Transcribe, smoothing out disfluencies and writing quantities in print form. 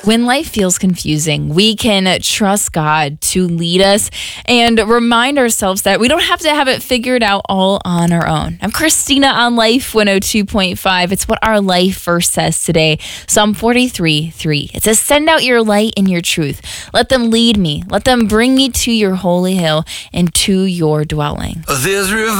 When life feels confusing, we can trust God to lead us and remind ourselves that we don't have to have it figured out all on our own. I'm Christina on Life 102.5. It's what our life verse says today. Psalm 43:3. It says, "Send out your light and your truth. Let them lead me. Let them bring me to your holy hill and to your dwelling." There's